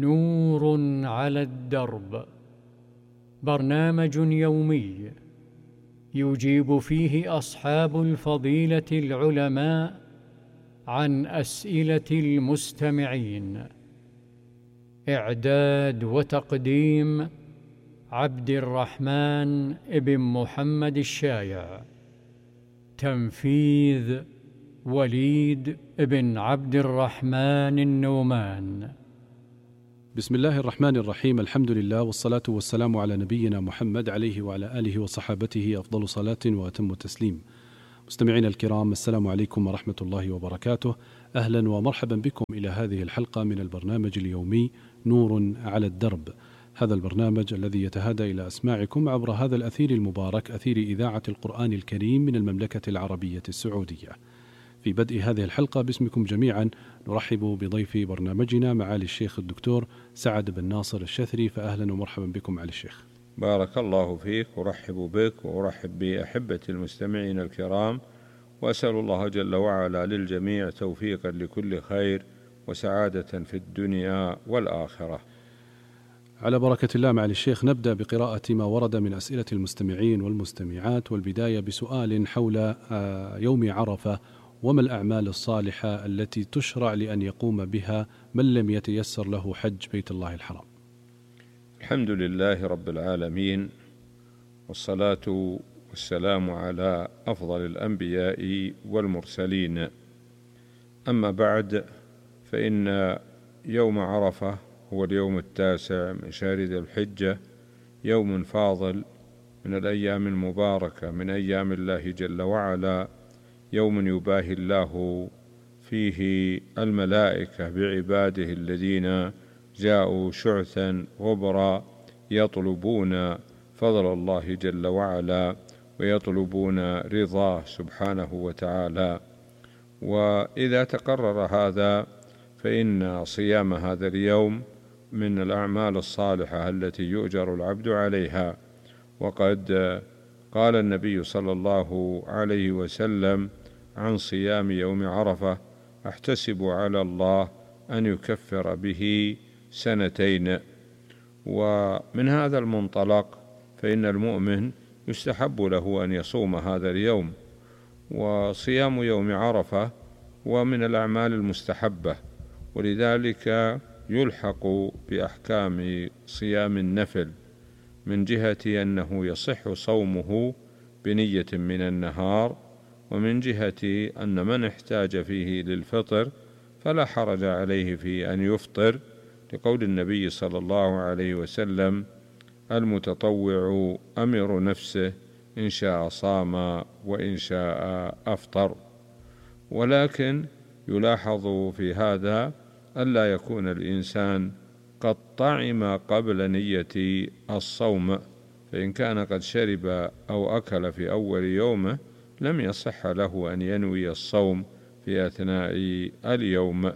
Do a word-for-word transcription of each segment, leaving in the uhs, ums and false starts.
نور على الدرب، برنامج يومي يجيب فيه أصحاب الفضيلة العلماء عن أسئلة المستمعين. إعداد وتقديم عبد الرحمن ابن محمد الشايع. تنفيذ وليد بن عبد الرحمن النومان. بسم الله الرحمن الرحيم. الحمد لله والصلاة والسلام على نبينا محمد عليه وعلى آله وصحابته أفضل صلاة وأتم تسليم. مستمعين الكرام، السلام عليكم ورحمة الله وبركاته. أهلا ومرحبا بكم إلى هذه الحلقة من البرنامج اليومي نور على الدرب. هذا البرنامج الذي يتهادى إلى أسماعكم عبر هذا الأثير المبارك، أثير إذاعة القرآن الكريم من المملكة العربية السعودية. في بدء هذه الحلقة باسمكم جميعا نرحب بضيف برنامجنا معالي الشيخ الدكتور سعد بن ناصر الشثري، فأهلا ومرحبا بكم معالي الشيخ. بارك الله فيك، ورحب بك وأرحب بأحبة المستمعين الكرام، وأسأل الله جل وعلا للجميع توفيقا لكل خير وسعادة في الدنيا والآخرة. على بركة الله معالي الشيخ، نبدأ بقراءة ما ورد من أسئلة المستمعين والمستمعات، والبداية بسؤال حول يوم عرفة، وما الأعمال الصالحة التي تشرع لأن يقوم بها من لم يتيسر له حج بيت الله الحرام؟ الحمد لله رب العالمين، والصلاة والسلام على أفضل الأنبياء والمرسلين. أما بعد، فإن يوم عرفة هو اليوم التاسع من شهر ذي الحجة، يوم فاضل من الأيام المباركة من أيام الله جل وعلا، يوم يباهي الله فيه الملائكة بعباده الذين جاءوا شعثا غبرا يطلبون فضل الله جل وعلا ويطلبون رضاه سبحانه وتعالى. وإذا تقرر هذا فإن صيام هذا اليوم من الأعمال الصالحة التي يؤجر العبد عليها. وقد قال النبي صلى الله عليه وسلم عن صيام يوم عرفة: أحتسب على الله أن يكفر به سنتين. ومن هذا المنطلق فإن المؤمن يستحب له أن يصوم هذا اليوم. وصيام يوم عرفة هو من الأعمال المستحبة، ولذلك يلحق بأحكام صيام النفل، من جهة أنه يصح صومه بنية من النهار، ومن جهة أن من احتاج فيه للفطر فلا حرج عليه في أن يفطر، لقول النبي صلى الله عليه وسلم: المتطوع أمير نفسه، إن شاء صام وإن شاء أفطر. ولكن يلاحظ في هذا ألا يكون الإنسان قد طعم قبل نية الصوم، فإن كان قد شرب أو أكل في أول يومه لم يصح له أن ينوي الصوم في أثناء اليوم.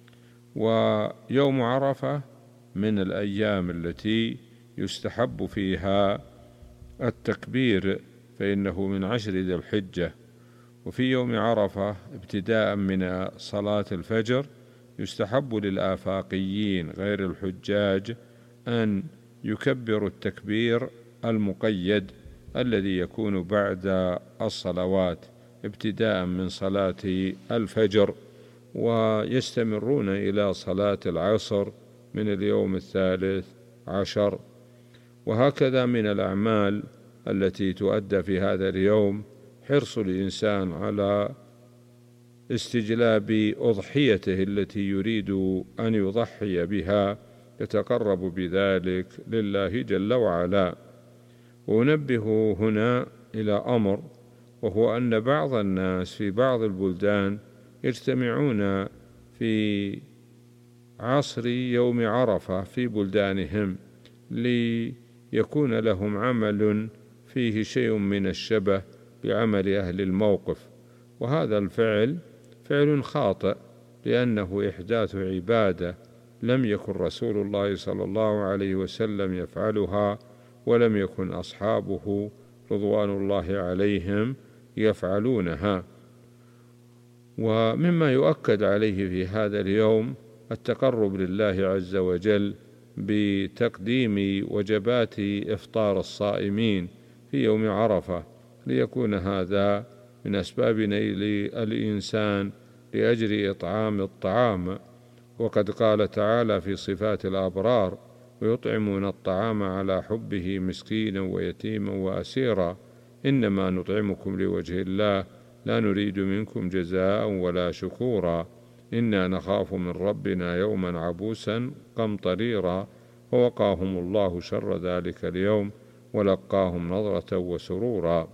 ويوم عرفة من الأيام التي يستحب فيها التكبير، فإنه من عشر ذي الحجة. وفي يوم عرفة ابتداء من صلاة الفجر يستحب للآفاقيين غير الحجاج أن يكبروا التكبير المقيد الذي يكون بعد الصلوات ابتداء من صلاة الفجر، ويستمرون إلى صلاة العصر من اليوم الثالث عشر. وهكذا من الأعمال التي تؤدى في هذا اليوم حرص الإنسان على استجلاب أضحيته التي يريد أن يضحي بها، يتقرب بذلك لله جل وعلا. ونبه هنا إلى أمر، وهو أن بعض الناس في بعض البلدان يجتمعون في عصر يوم عرفة في بلدانهم ليكون لهم عمل فيه شيء من الشبه بعمل أهل الموقف، وهذا الفعل فعل خاطئ، لأنه إحداث عبادة لم يكن رسول الله صلى الله عليه وسلم يفعلها، ولم يكن أصحابه رضوان الله عليهم يفعلونها. ومما يؤكد عليه في هذا اليوم التقرب لله عز وجل بتقديم وجبات إفطار الصائمين في يوم عرفة، ليكون هذا من أسباب نيل الإنسان لأجل إطعام الطعام. وقد قال تعالى في صفات الأبرار: ويطعمون الطعام على حبه مسكينا ويتيما وأسيرا إنما نطعمكم لوجه الله لا نريد منكم جزاء ولا شكورا إنا نخاف من ربنا يوما عبوسا قمطريرا ووقاهم الله شر ذلك اليوم ولقاهم نظرة وسرورا.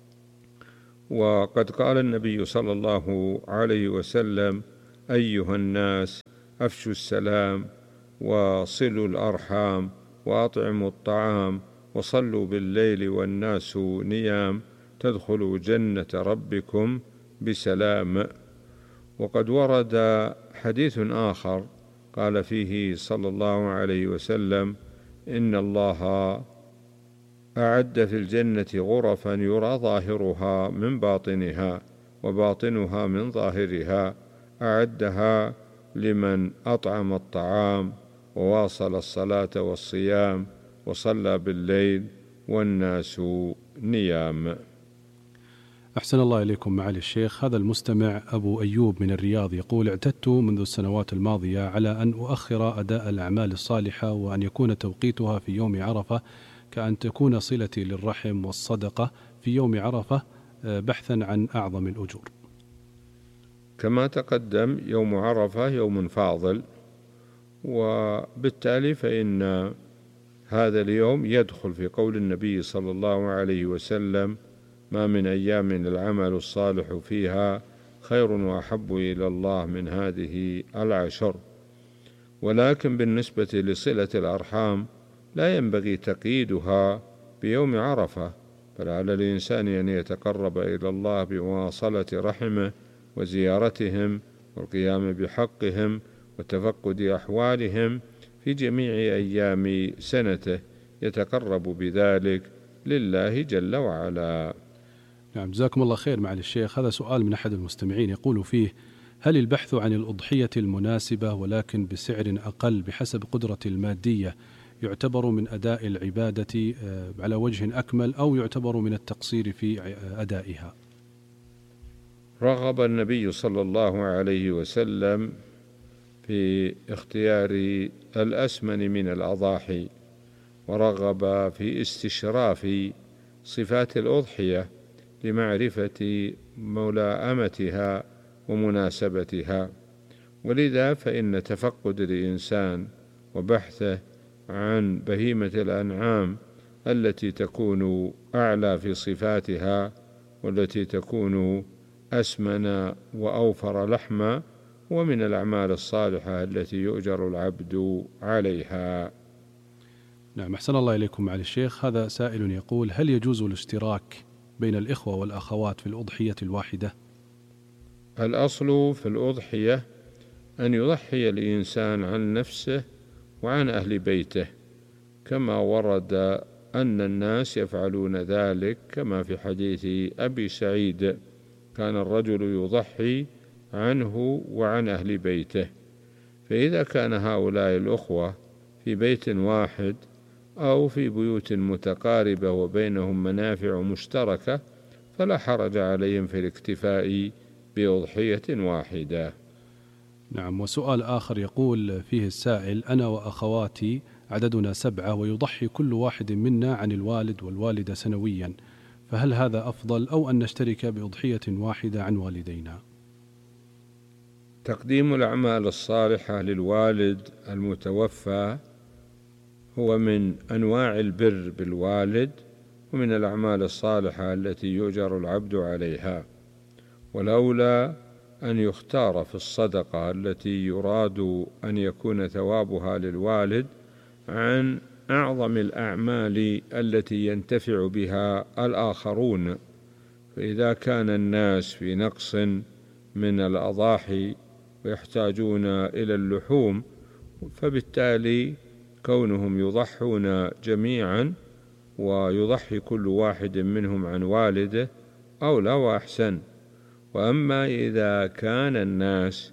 وقد قال النبي صلى الله عليه وسلم: أيها الناس أفشوا السلام وصلوا الأرحام وأطعموا الطعام وصلوا بالليل والناس نيام تدخلوا جنة ربكم بسلام. وقد ورد حديث آخر قال فيه صلى الله عليه وسلم: إن الله أعد في الجنة غرفا يرى ظاهرها من باطنها وباطنها من ظاهرها أعدها لمن أطعم الطعام وواصل الصلاة والصيام وصلى بالليل والناس نيام. أحسن الله إليكم معالي الشيخ. هذا المستمع أبو أيوب من الرياض يقول: اعتدت منذ السنوات الماضية على أن أؤخر أداء الأعمال الصالحة وأن يكون توقيتها في يوم عرفة، كأن تكون صلتي للرحم والصدقة في يوم عرفة بحثا عن أعظم الأجور. كما تقدم، يوم عرفة يوم فاضل، وبالتالي فإن هذا اليوم يدخل في قول النبي صلى الله عليه وسلم: ما من أيام العمل الصالح فيها خير وأحب إلى الله من هذه العشر. ولكن بالنسبة لصلة الأرحام لا ينبغي تقييدها بيوم عرفة، بل على الإنسان أن يتقرب إلى الله بمواصلة رحمه وزيارتهم والقيام بحقهم وتفقد أحوالهم في جميع أيام سنته، يتقرب بذلك لله جل وعلا. نعم، جزاكم الله خير معالي الشيخ. هذا سؤال من أحد المستمعين يقول فيه: هل البحث عن الأضحية المناسبة ولكن بسعر أقل بحسب قدرة المادية يعتبر من أداء العبادة على وجه أكمل أو يعتبر من التقصير في أدائها؟ رغب النبي صلى الله عليه وسلم في اختيار الأسمن من الأضاحي، ورغب في استشراف صفات الأضحية لمعرفة ملائمتها ومناسبتها. ولذا فإن تفقد الإنسان وبحثه عن بهيمة الأنعام التي تكون أعلى في صفاتها والتي تكون أسمن وأوفر لحما ومن الأعمال الصالحة التي يؤجر العبد عليها. نعم، أحسن الله إليكم معالي الشيخ. هذا سائل يقول: هل يجوز الاشتراك بين الإخوة والأخوات في الأضحية الواحدة؟ الأصل في الأضحية أن يضحي الإنسان عن نفسه وعن أهل بيته، كما ورد أن الناس يفعلون ذلك، كما في حديث أبي سعيد: كان الرجل يضحي عنه وعن أهل بيته. فإذا كان هؤلاء الأخوة في بيت واحد أو في بيوت متقاربة وبينهم منافع مشتركة فلا حرج عليهم في الاكتفاء بأضحية واحدة. نعم. وسؤال آخر يقول فيه السائل: أنا وأخواتي عددنا سبعة ويضحي كل واحد منا عن الوالد والوالدة سنويا، فهل هذا أفضل أو أن نشترك بأضحية واحدة عن والدينا؟ تقديم الأعمال الصالحة للوالد المتوفى هو من أنواع البر بالوالد ومن الأعمال الصالحة التي يؤجر العبد عليها، ولولا أن يختار في الصدقة التي يراد أن يكون ثوابها للوالد عن أعظم الأعمال التي ينتفع بها الآخرون. فإذا كان الناس في نقص من الأضاحي ويحتاجون إلى اللحوم، فبالتالي كونهم يضحون جميعا ويضحي كل واحد منهم عن والده أولى وأحسن. وأما إذا كان الناس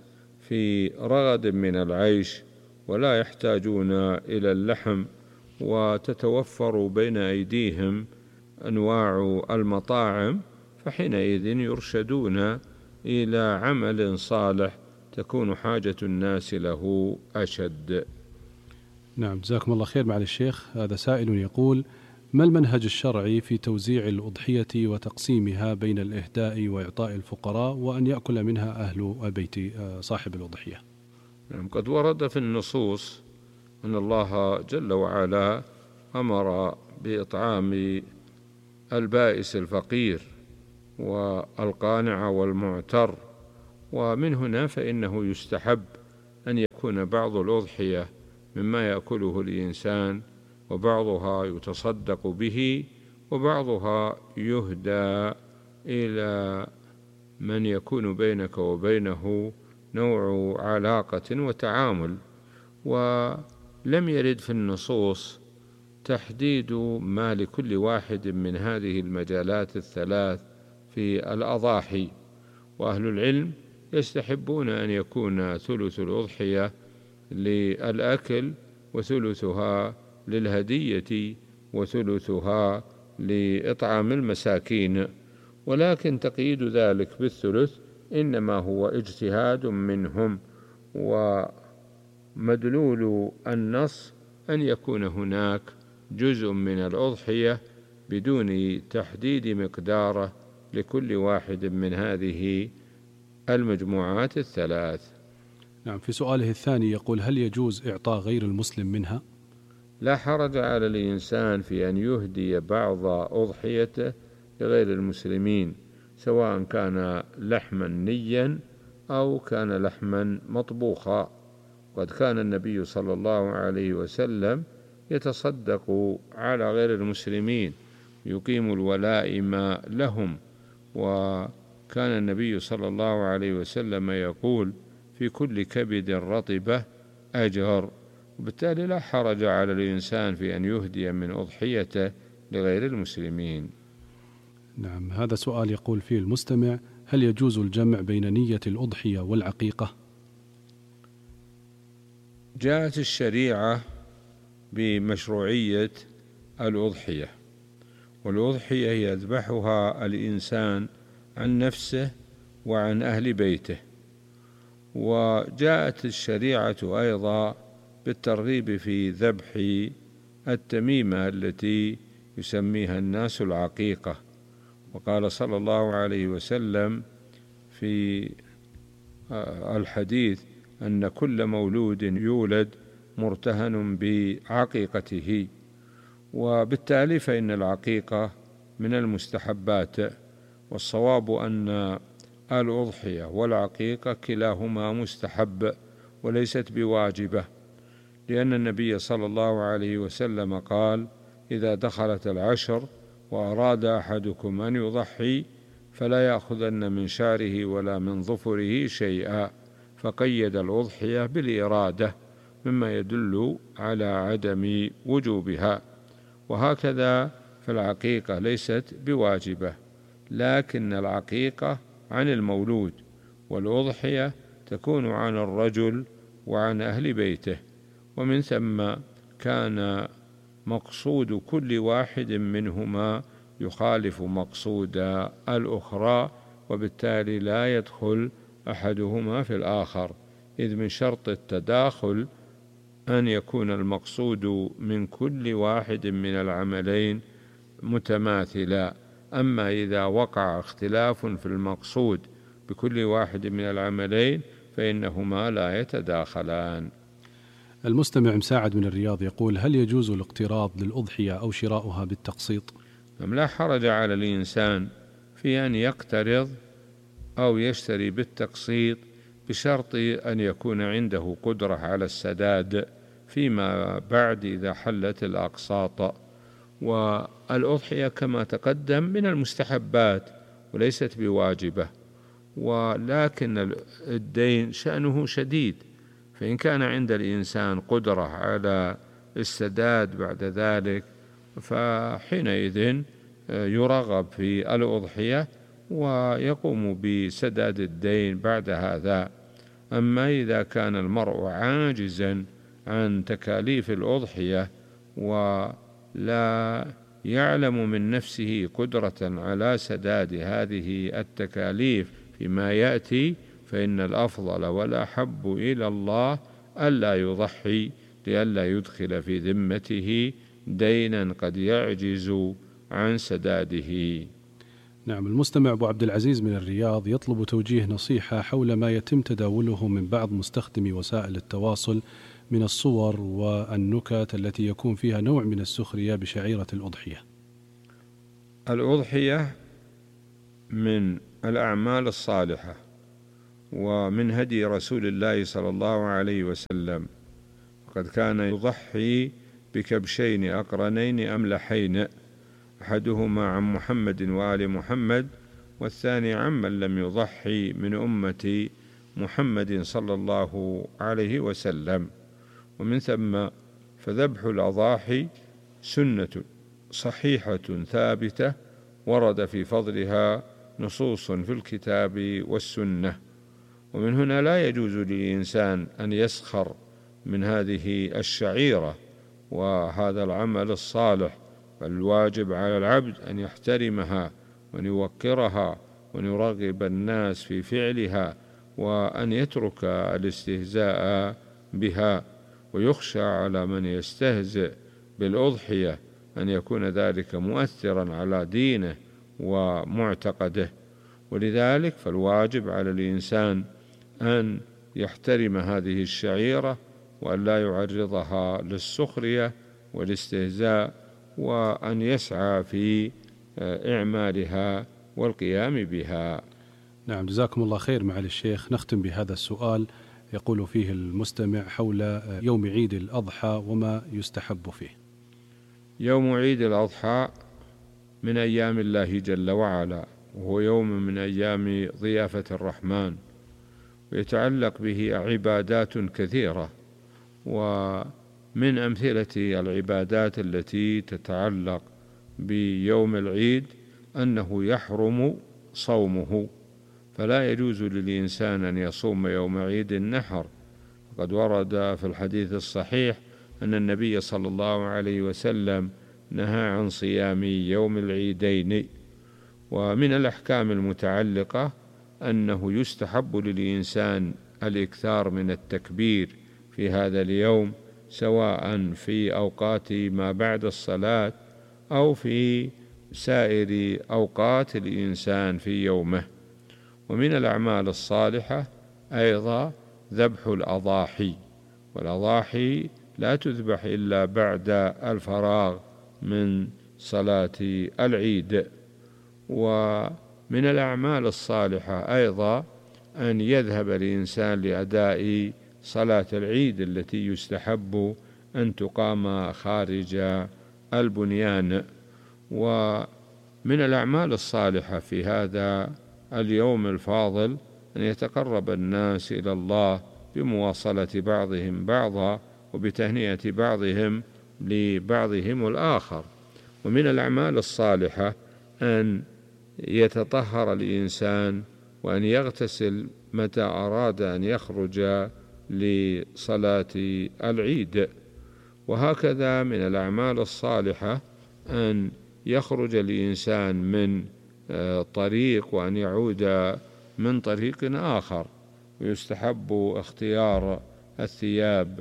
في رغد من العيش ولا يحتاجون إلى اللحم، وتتوفر بين أيديهم أنواع المطاعم، فحينئذ يرشدون إلى عمل صالح تكون حاجة الناس له أشد. نعم، جزاكم الله خير. معالي الشيخ، هذا سائل يقول: ما المنهج الشرعي في توزيع الأضحية وتقسيمها بين الإهداء وإعطاء الفقراء وأن يأكل منها أهل البيت صاحب الأضحية؟ نعم، قد ورد في النصوص أن الله جل وعلا أمر بإطعام البائس الفقير والقانع والمعتر، ومن هنا فإنه يستحب أن يكون بعض الأضحية مما يأكله الإنسان، وبعضها يتصدق به، وبعضها يهدى إلى من يكون بينك وبينه نوع علاقة وتعامل. ولم يرد في النصوص تحديد ما لكل واحد من هذه المجالات الثلاث في الأضاحي، وأهل العلم يستحبون أن يكون ثلث الأضحية للأكل، وثلثها للهدية، وثلثها لإطعام المساكين. ولكن تقييد ذلك بالثلث إنما هو اجتهاد منهم، ومدلول النص أن يكون هناك جزء من الأضحية بدون تحديد مقداره لكل واحد من هذه المجموعات الثلاث. نعم، في سؤاله الثاني يقول: هل يجوز إعطاء غير المسلم منها؟ لا حرج على الإنسان في أن يهدي بعض أضحيته لغير المسلمين، سواء كان لحما نيا أو كان لحما مطبوخا. قد كان النبي صلى الله عليه وسلم يتصدق على غير المسلمين، يقيم الولائم لهم، وكان النبي صلى الله عليه وسلم يقول: في كل كبد رطبة أجر. وبالتالي لا حرج على الإنسان في أن يهدي من أضحيته لغير المسلمين. نعم، هذا سؤال يقول فيه المستمع: هل يجوز الجمع بين نية الأضحية والعقيقة؟ جاءت الشريعة بمشروعية الأضحية، والأضحية يذبحها الإنسان عن نفسه وعن أهل بيته. وجاءت الشريعة أيضا بالترغيب في ذبح التميمة التي يسميها الناس العقيقة، وقال صلى الله عليه وسلم في الحديث أن كل مولود يولد مرتهن بعقيقته. وبالتالي فإن العقيقة من المستحبات، والصواب أن الأضحية والعقيقة كلاهما مستحب وليست بواجبة، لأن النبي صلى الله عليه وسلم قال: إذا دخلت العشر وأراد أحدكم أن يضحي فلا يأخذن من شعره ولا من ظفره شيئا، فقيد الأضحية بالإرادة، مما يدل على عدم وجوبها. وهكذا فالعقيقة ليست بواجبة، لكن العقيقة عن المولود، والأضحية تكون عن الرجل وعن أهل بيته. ومن ثم كان مقصود كل واحد منهما يخالف مقصود الأخرى، وبالتالي لا يدخل أحدهما في الآخر، إذ من شرط التداخل أن يكون المقصود من كل واحد من العملين متماثلا. أما إذا وقع اختلاف في المقصود بكل واحد من العملين فإنهما لا يتداخلان. المستمع مساعد من الرياض يقول: هل يجوز الاقتراض للأضحية أو شراؤها بالتقسيط؟ أم لا حرج على الإنسان في أن يقترض أو يشتري بالتقسيط، بشرط أن يكون عنده قدرة على السداد فيما بعد إذا حلت الأقساط. والأضحية كما تقدم من المستحبات وليست بواجبة، ولكن الدين شأنه شديد، فإن كان عند الإنسان قدرة على السداد بعد ذلك فحينئذ يرغب في الأضحية ويقوم بسداد الدين بعد هذا. أما إذا كان المرء عاجزا عن تكاليف الأضحية ولا يعلم من نفسه قدرة على سداد هذه التكاليف فيما يأتي، فإن الأفضل والأحب إلى الله ألا يضحي، لئلا يدخل في ذمته دينا قد يعجز عن سداده. نعم. المستمع أبو عبد العزيز من الرياض يطلب توجيه نصيحة حول ما يتم تداوله من بعض مستخدمي وسائل التواصل من الصور والنكت التي يكون فيها نوع من السخرية بشعيرة الأضحية. الأضحية من الأعمال الصالحة ومن هدي رسول الله صلى الله عليه وسلم، وقد كان يضحي بكبشين أقرنين أملحين، أحدهما عن محمد وآل محمد، والثاني عمن لم يضحي من أمة محمد صلى الله عليه وسلم. ومن ثم فذبح الأضاحي سنة صحيحة ثابتة ورد في فضلها نصوص في الكتاب والسنة، ومن هنا لا يجوز للإنسان أن يسخر من هذه الشعيرة وهذا العمل الصالح، بل الواجب على العبد أن يحترمها وأن يوقرها وأن يرغب الناس في فعلها وأن يترك الاستهزاء بها، ويخشى على من يستهزئ بالأضحية أن يكون ذلك مؤثرا على دينه ومعتقده. ولذلك فالواجب على الإنسان أن يحترم هذه الشعيرة وأن لا يعرضها للسخرية والاستهزاء، وأن يسعى في إعمالها والقيام بها. نعم، جزاكم الله خير معالي الشيخ. نختم بهذا السؤال يقول فيه المستمع حول يوم عيد الأضحى وما يستحب فيه. يوم عيد الأضحى من أيام الله جل وعلا، وهو يوم من أيام ضيافة الرحمن، ويتعلق به عبادات كثيرة. ومن أمثلة العبادات التي تتعلق بيوم العيد أنه يحرم صومه، فلا يجوز للإنسان أن يصوم يوم عيد النحر. وقد ورد في الحديث الصحيح أن النبي صلى الله عليه وسلم نهى عن صيام يوم العيدين. ومن الأحكام المتعلقة أنه يستحب للإنسان الإكثار من التكبير في هذا اليوم، سواء في أوقات ما بعد الصلاة أو في سائر أوقات الإنسان في يومه. ومن الأعمال الصالحة أيضا ذبح الأضاحي، والأضاحي لا تذبح إلا بعد الفراغ من صلاة العيد. ومن الأعمال الصالحة أيضا أن يذهب الإنسان لأداء صلاة العيد التي يستحب أن تقام خارج البنيان. ومن الأعمال الصالحة في هذا اليوم الفاضل أن يتقرب الناس إلى الله بمواصلة بعضهم بعضا وبتهنئة بعضهم لبعضهم الآخر. ومن الأعمال الصالحة أن يتطهر الإنسان وأن يغتسل متى أراد أن يخرج لصلاة العيد. وهكذا من الأعمال الصالحة أن يخرج الإنسان من طريق وأن يعود من طريق آخر، ويستحب اختيار الثياب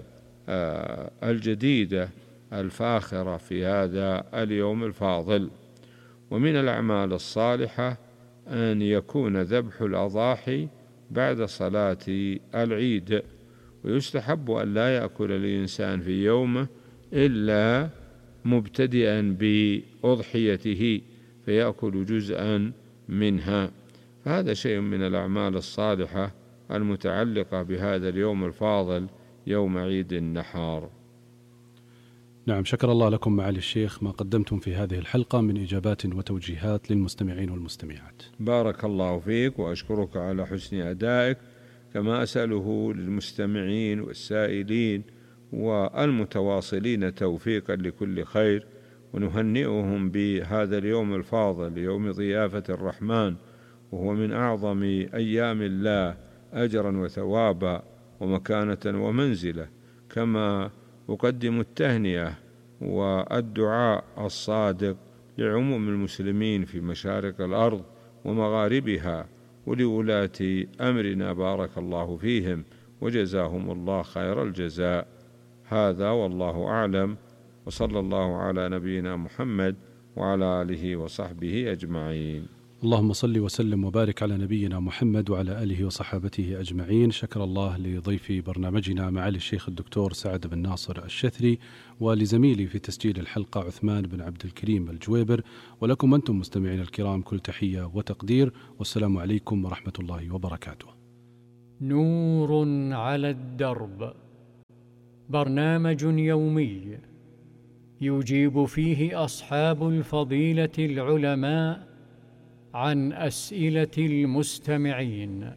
الجديدة الفاخرة في هذا اليوم الفاضل. ومن الأعمال الصالحة أن يكون ذبح الأضاحي بعد صلاة العيد، ويستحب أن لا يأكل الإنسان في يومه إلا مبتدئا بأضحيته فيأكل جزءا منها، فهذا شيء من الأعمال الصالحة المتعلقة بهذا اليوم الفاضل يوم عيد النحر. نعم، شكر الله لكم معالي الشيخ ما قدمتم في هذه الحلقة من إجابات وتوجيهات للمستمعين والمستمعات. بارك الله فيك، وأشكرك على حسن أدائك، كما أسأله للمستمعين والسائلين والمتواصلين توفيقا لكل خير، ونهنئهم بهذا اليوم الفاضل يوم ضيافة الرحمن، وهو من أعظم أيام الله أجرا وثوابا ومكانة ومنزلة. كما أقدم التهنئة والدعاء الصادق لعموم المسلمين في مشارق الأرض ومغاربها ولولاة أمرنا بارك الله فيهم وجزاهم الله خير الجزاء. هذا والله أعلم، وصلى الله على نبينا محمد وعلى آله وصحبه أجمعين. اللهم صل وسلم وبارك على نبينا محمد وعلى آله وصحابته أجمعين. شكر الله لضيف برنامجنا معالي الشيخ الدكتور سعد بن ناصر الشثري، ولزميلي في تسجيل الحلقة عثمان بن عبد الكريم الجويبر، ولكم أنتم مستمعين الكرام كل تحية وتقدير، والسلام عليكم ورحمة الله وبركاته. نور على الدرب، برنامج يومي يجيب فيه أصحاب الفضيلة العلماء عن أسئلة المستمعين.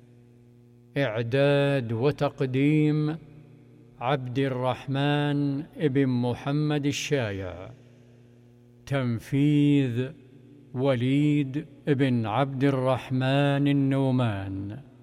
إعداد وتقديم عبد الرحمن ابن محمد الشايع. تنفيذ وليد ابن عبد الرحمن النومان.